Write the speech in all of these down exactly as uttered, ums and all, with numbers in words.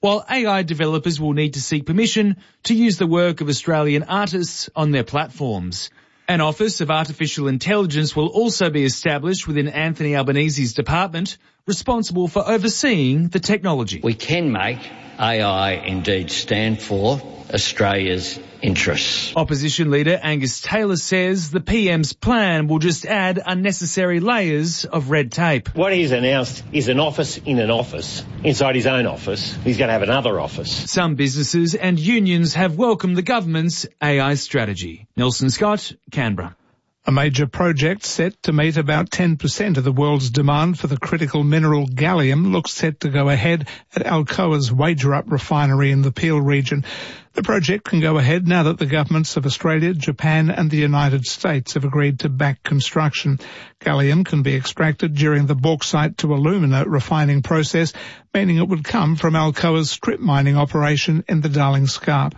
while A I developers will need to seek permission to use the work of Australian artists on their platforms. An Office of Artificial Intelligence will also be established within Anthony Albanese's department, responsible for overseeing the technology. We can make A I indeed stand for Australia's interests. Opposition leader Angus Taylor says the P M's plan will just add unnecessary layers of red tape. What he's announced is an office in an office. Inside his own office, he's going to have another office. Some businesses and unions have welcomed the government's A I strategy. Nelson Scott, Canberra. A major project set to meet about ten percent of the world's demand for the critical mineral gallium looks set to go ahead at Alcoa's Wagerup refinery in the Peel region. The project can go ahead now that the governments of Australia, Japan and the United States have agreed to back construction. Gallium can be extracted during the bauxite to alumina refining process, meaning it would come from Alcoa's strip mining operation in the Darling Scarp.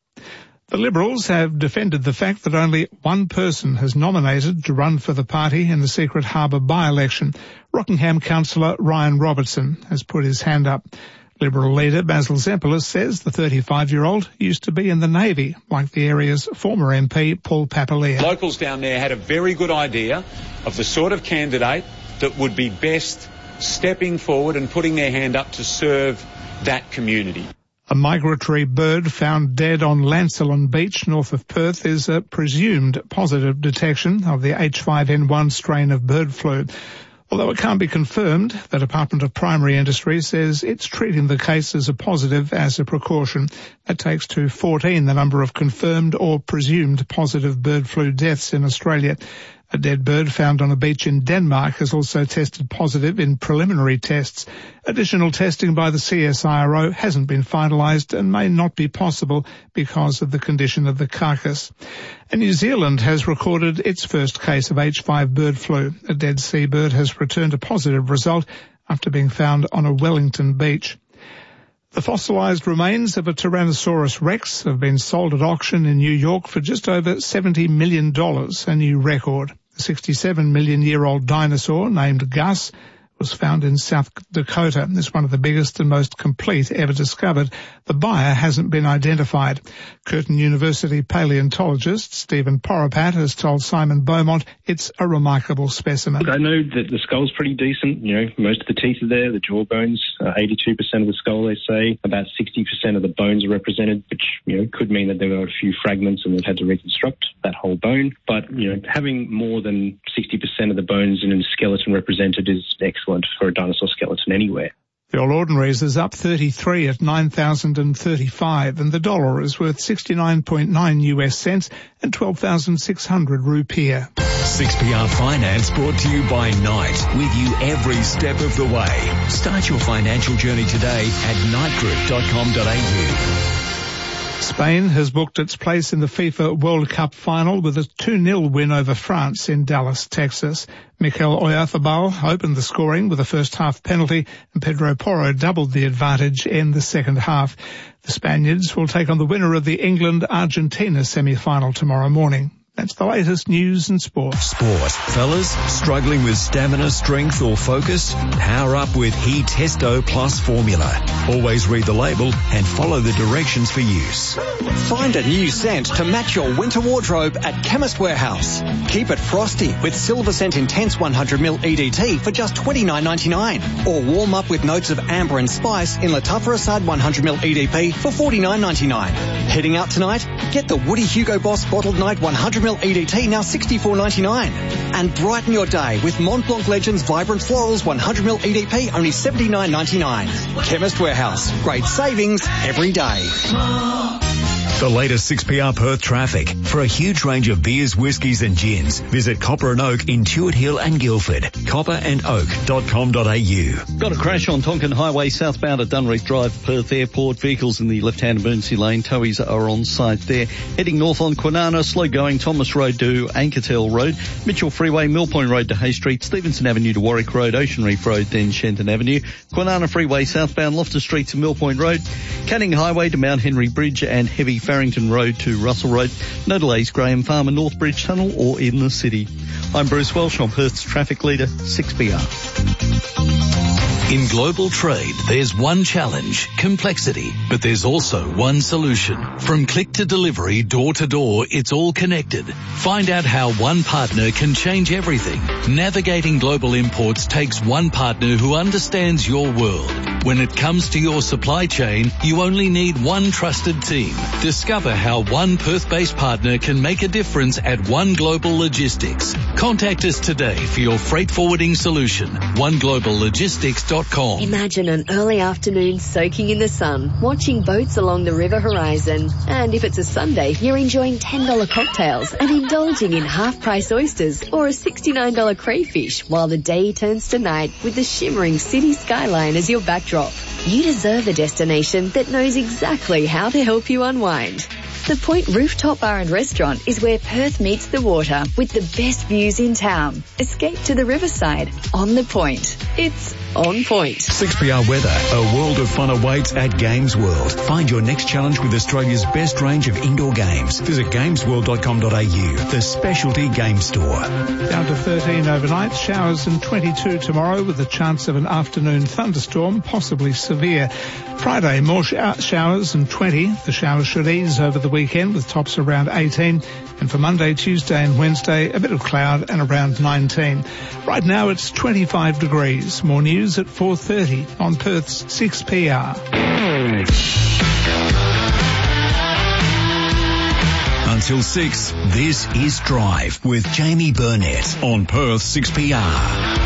The Liberals have defended the fact that only one person has nominated to run for the party in the Secret Harbour by-election. Rockingham councillor Ryan Robertson has put his hand up. Liberal leader Basil Zempilas says the thirty-five-year-old used to be in the Navy, like the area's former M P Paul Papalia. Locals down there had a very good idea of the sort of candidate that would be best stepping forward and putting their hand up to serve that community. A migratory bird found dead on Lancelin Beach north of Perth is a presumed positive detection of the H five N one strain of bird flu. Although it can't be confirmed, the Department of Primary Industry says it's treating the case as a positive as a precaution. That takes to fourteen the number of confirmed or presumed positive bird flu deaths in Australia. A dead bird found on a beach in Denmark has also tested positive in preliminary tests. Additional testing by the C S I R O hasn't been finalised and may not be possible because of the condition of the carcass. And New Zealand has recorded its first case of H five bird flu. A dead seabird has returned a positive result after being found on a Wellington beach. The fossilised remains of a Tyrannosaurus rex have been sold at auction in New York for just over seventy million dollars, a new record. The sixty-seven million year old dinosaur, named Gus, was found in South Dakota. It's one of the biggest and most complete ever discovered. The buyer hasn't been identified. Curtin University paleontologist Stephen Poropat has told Simon Beaumont it's a remarkable specimen. Look, I know that the skull's pretty decent. You know, most of the teeth are there, the jaw bones, uh, eighty-two percent of the skull, they say. About sixty percent of the bones are represented, which, you know, could mean that there were a few fragments and they've had to reconstruct that whole bone. But, you know, having more than sixty percent of the bones in a skeleton represented is excellent for a dinosaur skeleton anywhere. The All Ordinaries is up thirty-three at nine thousand thirty-five, and the dollar is worth sixty-nine point nine U S cents and twelve thousand six hundred rupiah. six P R Finance brought to you by Knight, with you every step of the way. Start your financial journey today at knight group dot com dot a u. Spain has booked its place in the FIFA World Cup final with a two nil win over France in Dallas, Texas. Mikel Oyarzabal opened the scoring with a first-half penalty, and Pedro Porro doubled the advantage in the second half. The Spaniards will take on the winner of the England-Argentina semi-final tomorrow morning. That's the latest news and sport. Sport. Fellas, struggling with stamina, strength or focus? Power up with He Testo Plus formula. Always read the label and follow the directions for use. Find a new scent to match your winter wardrobe at Chemist Warehouse. Keep it frosty with Silver Scent Intense one hundred milliliter E D T for just twenty-nine ninety-nine. Or warm up with notes of amber and spice in Lattafa Assad one hundred milliliter E D P for forty-nine ninety-nine. Heading out tonight? Get the Woody Hugo Boss Bottled Night one hundred milliliter E D T, now sixty-four ninety-nine. And brighten your day with Mont Blanc Legends Vibrant Florals one hundred milliliter E D P, only seventy-nine ninety-nine. Chemist Warehouse. Great savings every day. The latest six P R Perth traffic. For a huge range of beers, whiskies and gins, visit Copper and Oak in Tuart Hill and Guildford. copper and oak dot com dot a u. Got a crash on Tonkin Highway southbound at Dunreef Drive, Perth Airport. Vehicles in the left-hand emergency lane. Towies are on site there. Heading north on Kwinana, slow going Thomas Road to Ankertel Road. Mitchell Freeway, Mill Point Road to Hay Street. Stevenson Avenue to Warwick Road. Ocean Reef Road, then Shenton Avenue. Kwinana Freeway southbound Loftus Street to Mill Point Road. Canning Highway to Mount Henry Bridge and heavy Farrington Road to Russell Road. No delays Graham Farm and North Bridge Tunnel or in the city. I'm Bruce Welsh on Perth's traffic leader, six P R. In global trade, there's one challenge, complexity, but there's also one solution. From click to delivery, door to door, it's all connected. Find out how one partner can change everything. Navigating global imports takes one partner who understands your world. When it comes to your supply chain, you only need one trusted team. Discover how one Perth-based partner can make a difference at One Global Logistics. Contact us today for your freight forwarding solution. one global logistics dot com. Imagine an early afternoon soaking in the sun, watching boats along the river horizon. And if it's a Sunday, you're enjoying ten dollars cocktails and indulging in half-price oysters or a sixty-nine dollars crayfish while the day turns to night with the shimmering city skyline as your backdrop. You deserve a destination that knows exactly how to help you unwind. The Point Rooftop Bar and Restaurant is where Perth meets the water with the best views in town. Escape to the riverside on the Point. It's on point. six P R weather. A world of fun awaits at Games World. Find your next challenge with Australia's best range of indoor games. Visit games world dot com dot a u, the specialty game store. Down to thirteen overnight, showers and twenty-two tomorrow with a chance of an afternoon thunderstorm, possibly severe. Friday, more sh- showers and twenty. The showers should ease over the weekend with tops around eighteen. And for Monday, Tuesday and Wednesday, a bit of cloud and around nineteen. Right now it's twenty-five degrees. More news at four thirty on Perth's six P R. Until six, this is Drive with Jamie Burnett on Perth six P R.